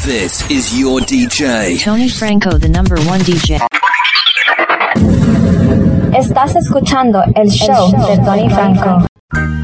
This is your DJ. Tony Franco, the number one DJ. Estás escuchando el show de Tony Franco.